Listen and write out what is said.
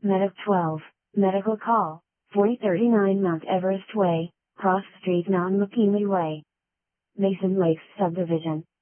Medic 12, Medical Call, 4039 Mount Everest Way, Cross Street, Mount McKinley Way. Mason Lakes Subdivision.